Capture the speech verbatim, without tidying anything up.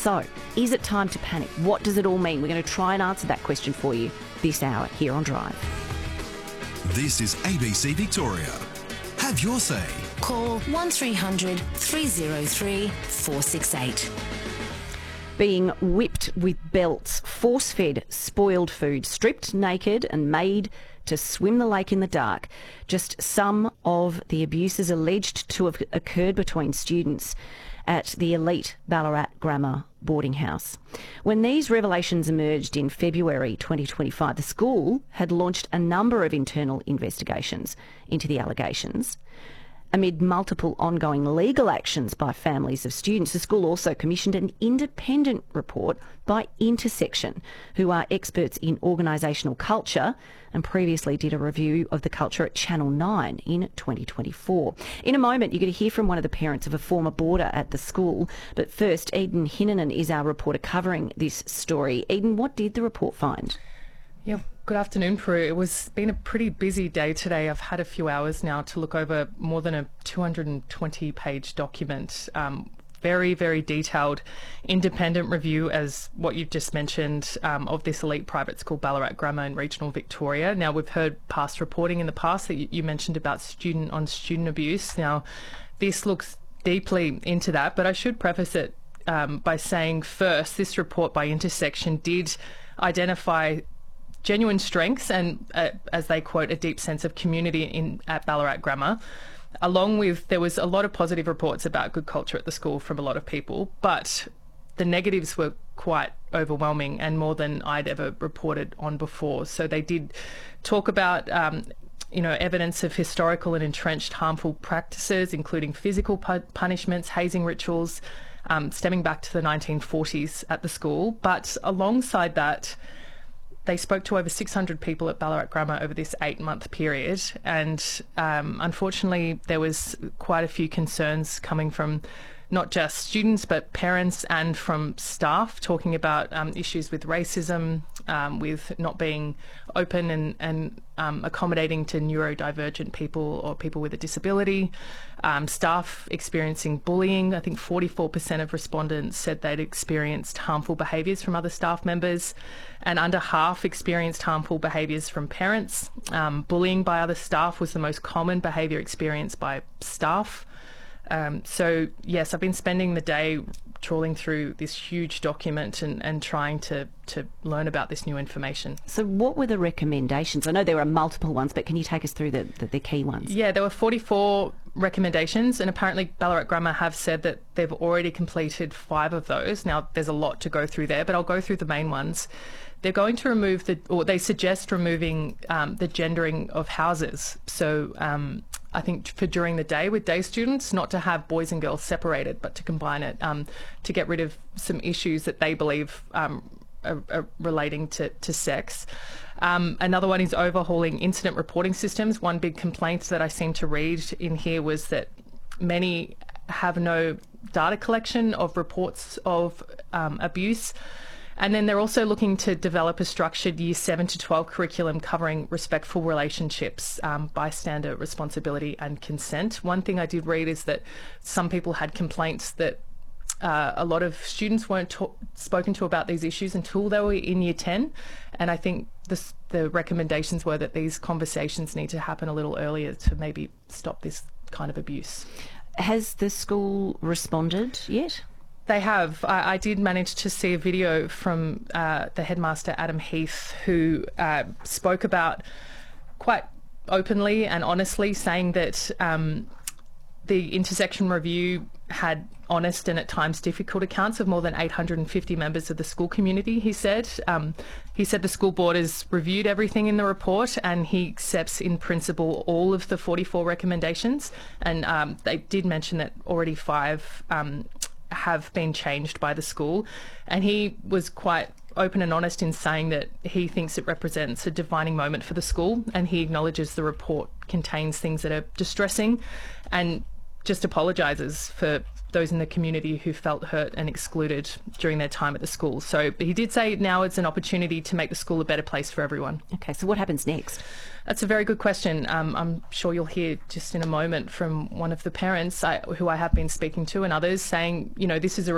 So, is it time to panic? What does it all mean? We're going to try and answer that question for you this hour here on Drive. This is A B C Victoria. Have your say. Call one three hundred three oh three four six eight. Being whipped with belts, force-fed spoiled food, stripped naked and made to swim the lake in the dark. Just some of the abuses alleged to have occurred between students at the elite Ballarat Grammar boarding house. When these revelations emerged in February twenty twenty-five, the school had launched a number of internal investigations into the allegations. Amid multiple ongoing legal actions by families of students, the school also commissioned an independent report by Intersection, who are experts in organisational culture and previously did a review of the culture at Channel nine in twenty twenty-four. In a moment, you're going to hear from one of the parents of a former boarder at the school. But first, Eden Hinnanen is our reporter covering this story. Eden, what did the report find? Yeah, good afternoon, Prue. It was been a pretty busy day today. I've had a few hours now to look over more than a two hundred twenty page document. Um, very, very detailed independent review, as what you've just mentioned, um, of this elite private school, Ballarat Grammar in regional Victoria. Now, we've heard past reporting in the past that you, you mentioned about student on student abuse. Now, this looks deeply into that, but I should preface it um, by saying first, this report by Intersection did identify genuine strengths and, uh, as they quote, a deep sense of community in at Ballarat Grammar. Along with, there was a lot of positive reports about good culture at the school from a lot of people, but the negatives were quite overwhelming and more than I'd ever reported on before. So they did talk about, um, you know, evidence of historical and entrenched harmful practices, including physical pu- punishments, hazing rituals, um, stemming back to the nineteen forties at the school. But alongside that, they spoke to over six hundred people at Ballarat Grammar over this eight-month period, and um, unfortunately there was quite a few concerns coming from not just students but parents and from staff, talking about um, issues with racism, um, with not being open and, and um, accommodating to neurodivergent people or people with a disability, um, staff experiencing bullying. I think forty-four percent of respondents said they'd experienced harmful behaviours from other staff members, and under half experienced harmful behaviours from parents. Um, bullying by other staff was the most common behaviour experienced by staff. Um, so, yes, I've been spending the day trawling through this huge document and, and trying to, to learn about this new information. So what were the recommendations? I know there were multiple ones, but can you take us through the, the, the key ones? Yeah, there were forty-four recommendations, and apparently Ballarat Grammar have said that they've already completed five of those. Now, there's a lot to go through there, but I'll go through the main ones. They're going to remove the, or they suggest removing um, the gendering of houses. So um, I think for during the day with day students, not to have boys and girls separated, but to combine it um, to get rid of some issues that they believe um, are, are relating to, to sex. Um, another one is overhauling incident reporting systems. One big complaint that I seem to read in here was that many have no data collection of reports of um, abuse. And then they're also looking to develop a structured year seven to twelve curriculum covering respectful relationships, um, bystander responsibility and consent. One thing I did read is that some people had complaints that uh, a lot of students weren't ta- spoken to about these issues until they were in year ten. And I think this, the recommendations were that these conversations need to happen a little earlier to maybe stop this kind of abuse. Has the school responded yet? They have. I, I did manage to see a video from uh, the headmaster, Adam Heath, who uh, spoke about quite openly and honestly saying that um, the Intersection review had honest and at times difficult accounts of more than eight hundred fifty members of the school community, he said. Um, he said the school board has reviewed everything in the report and he accepts in principle all of the forty-four recommendations. And um, they did mention that already five um, have been changed by the school, and he was quite open and honest in saying that he thinks it represents a defining moment for the school, and he acknowledges the report contains things that are distressing and just apologises for those in the community who felt hurt and excluded during their time at the school. So he did say now it's an opportunity to make the school a better place for everyone. Okay, so what happens next? That's a very good question. Um, I'm sure you'll hear just in a moment from one of the parents I, who I have been speaking to and others saying, you know, this is a